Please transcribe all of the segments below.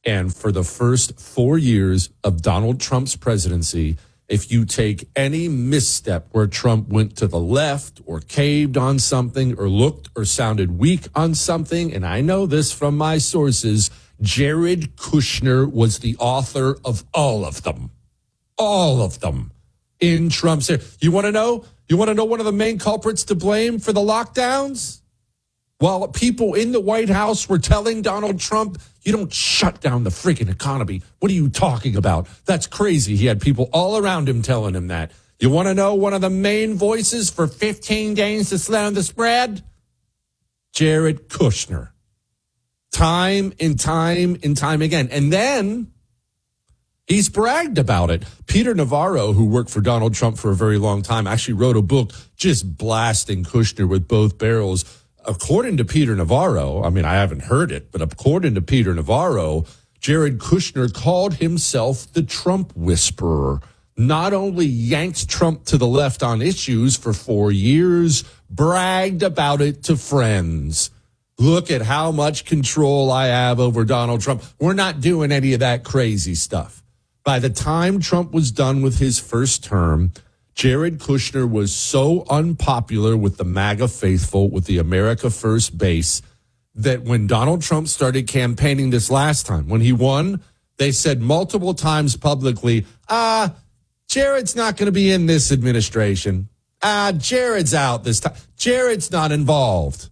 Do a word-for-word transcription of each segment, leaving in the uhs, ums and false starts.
And for the first four years of Donald Trump's presidency, if you take any misstep where Trump went to the left or caved on something or looked or sounded weak on something, and I know this from my sources, Jared Kushner was the author of all of them. All of them in Trump's. You want to know? You want to know one of the main culprits to blame for the lockdowns? While people in the White House were telling Donald Trump, you don't shut down the freaking economy. What are you talking about? That's crazy. He had people all around him telling him that. You want to know one of the main voices for fifteen days to slam the spread? Jared Kushner. Time and time and time again. And then he's bragged about it. Peter Navarro, who worked for Donald Trump for a very long time, actually wrote a book just blasting Kushner with both barrels. According to Peter Navarro, I mean, I haven't heard it, but according to Peter Navarro, Jared Kushner called himself the Trump whisperer. Not only yanked Trump to the left on issues for four years, bragged about it to friends. Look at how much control I have over Donald Trump. We're not doing any of that crazy stuff. By the time Trump was done with his first term, Jared Kushner was so unpopular with the MAGA faithful, with the America First base, that when Donald Trump started campaigning this last time, when he won, they said multiple times publicly, ah, Jared's not going to be in this administration. Ah, Jared's out this time. Jared's not involved.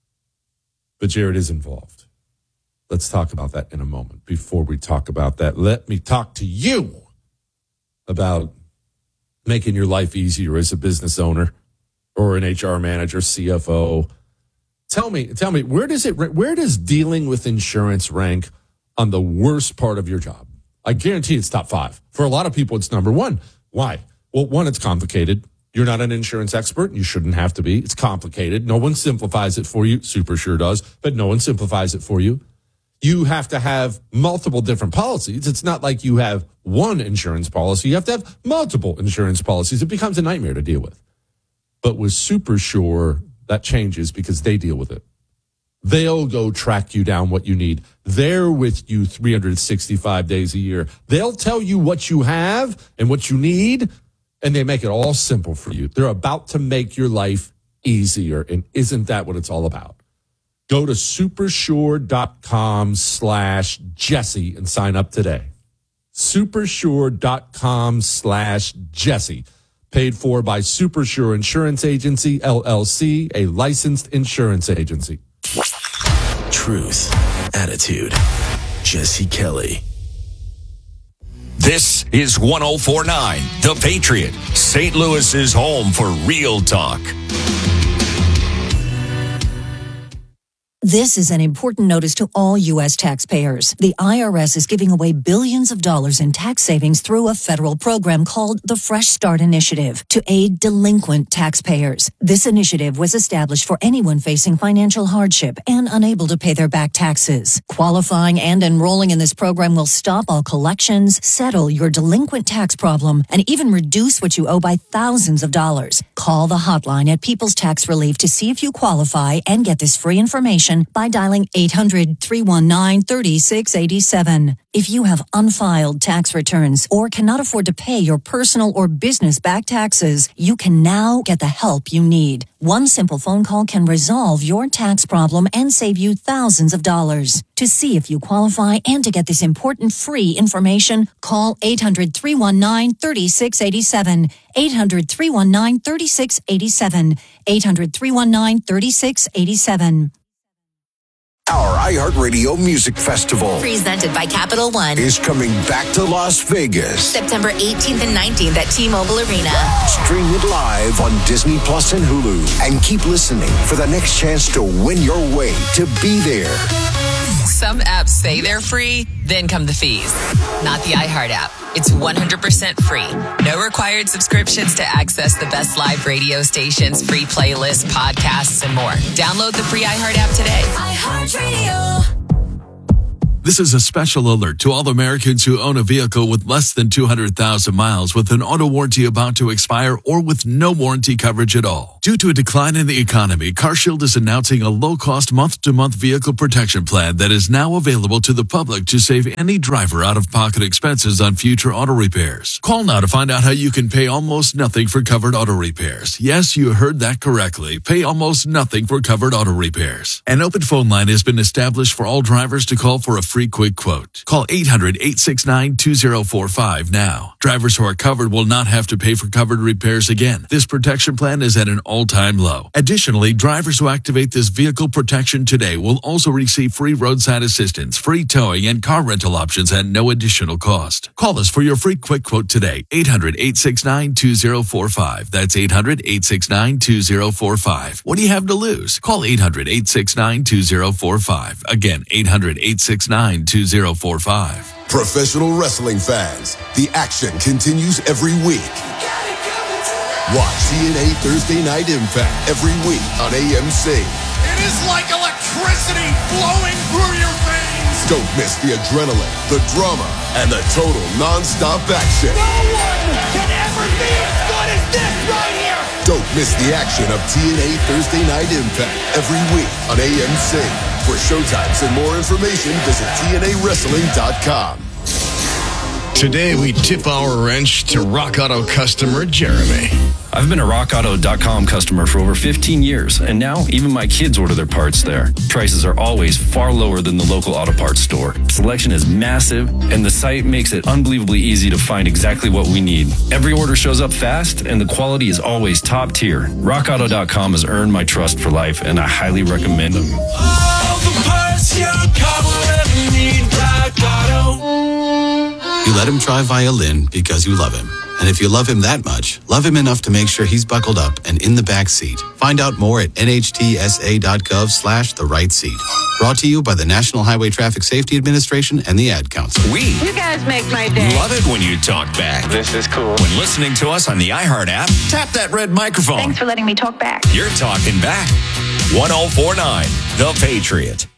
But Jared is involved. Let's talk about that in a moment. Before we talk about that, let me talk to you about making your life easier as a business owner or an H R manager, C F O. Tell me, tell me, where does it, where does dealing with insurance rank on the worst part of your job? I guarantee it's top five. For a lot of people, it's number one. Why? Well, one, it's complicated. You're not an insurance expert. You shouldn't have to be. It's complicated. No one simplifies it for you. SuperSure does, but no one simplifies it for you. You have to have multiple different policies. It's not like you have one insurance policy. You have to have multiple insurance policies. It becomes a nightmare to deal with. But with SuperSure, that changes because they deal with it. They'll go track you down what you need. They're with you three hundred sixty-five days a year. They'll tell you what you have and what you need, and they make it all simple for you. They're about to make your life easier, and isn't that what it's all about? Go to supersure.com slash Jesse and sign up today. Supersure.com slash Jesse. Paid for by Supersure Insurance Agency, L L C, a licensed insurance agency. Truth, attitude, Jesse Kelly. This is one oh four point nine The Patriot, Saint Louis's home for real talk. This is an important notice to all U S taxpayers. The I R S is giving away billions of dollars in tax savings through a federal program called the Fresh Start Initiative to aid delinquent taxpayers. This initiative was established for anyone facing financial hardship and unable to pay their back taxes. Qualifying and enrolling in this program will stop all collections, settle your delinquent tax problem, and even reduce what you owe by thousands of dollars. Call the hotline at People's Tax Relief to see if you qualify and get this free information by dialing eight hundred, three one nine, three six eight seven. If you have unfiled tax returns or cannot afford to pay your personal or business back taxes, you can now get the help you need. One simple phone call can resolve your tax problem and save you thousands of dollars. To see if you qualify and to get this important free information, call eight hundred, three one nine, three six eight seven. eight hundred, three one nine, three six eight seven. eight hundred, three one nine, three six eight seven. Our iHeartRadio Music Festival, presented by Capital One, is coming back to Las Vegas. September eighteenth and nineteenth at T-Mobile Arena. Stream it live on Disney Plus and Hulu. And keep listening for the next chance to win your way to be there. Some apps say they're free, then come the fees. Not the iHeart app. It's one hundred percent free. No required subscriptions to access the best live radio stations, free playlists, podcasts, and more. Download the free iHeart app today. iHeartRadio. This is a special alert to all Americans who own a vehicle with less than two hundred thousand miles with an auto warranty about to expire or with no warranty coverage at all. Due to a decline in the economy, CarShield is announcing a low-cost month-to-month vehicle protection plan that is now available to the public to save any driver out-of-pocket expenses on future auto repairs. Call now to find out how you can pay almost nothing for covered auto repairs. Yes, you heard that correctly. Pay almost nothing for covered auto repairs. An open phone line has been established for all drivers to call for a free quick quote. Call eight hundred, eight six nine, two zero four five now. Drivers who are covered will not have to pay for covered repairs again. This protection plan is at an all-time low. Additionally, drivers who activate this vehicle protection today will also receive free roadside assistance, free towing, and car rental options at no additional cost. Call us for your free quick quote today. eight hundred, eight six nine, two zero four five. That's eight hundred, eight six nine, two zero four five. What do you have to lose? Call eight hundred, eight six nine, two zero four five. Again, eight hundred, eight six nine, two zero four five. Professional wrestling fans, the action continues every week. Watch T N A Thursday Night Impact every week on A M C. It is like electricity flowing through your veins. Don't miss the adrenaline, the drama, and the total non-stop action. No one can ever be as good as this right here. Don't miss the action of T N A Thursday Night Impact every week on A M C. For showtimes and more information, visit T N A wrestling dot com. Today, we tip our wrench to Rock Auto customer Jeremy. I've been a rock auto dot com customer for over fifteen years, and now even my kids order their parts there. Prices are always far lower than the local auto parts store. Selection is massive, and the site makes it unbelievably easy to find exactly what we need. Every order shows up fast, and the quality is always top tier. rock auto dot com has earned my trust for life, and I highly recommend them. All the parts your car will ever need, Rock Auto. You let him try violin because you love him. And if you love him that much, love him enough to make sure he's buckled up and in the back seat. Find out more at N H T S A dot gov slash the right seat. Brought to you by the National Highway Traffic Safety Administration and the Ad Council. We You guys make my day. love it when you talk back. This is cool. When listening to us on the iHeart app, tap that red microphone. Thanks for letting me talk back. You're talking back. one oh four point nine The Patriot.